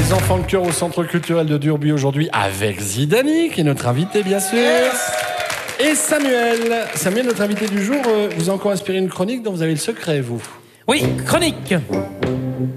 Les enfants de cœur au Centre culturel de Durbuy aujourd'hui avec Zidani, qui est notre invité, bien sûr. Et Samuel. Samuel, notre invité du jour, vous a encore inspiré une chronique dont vous avez le secret, vous. Oui, chronique.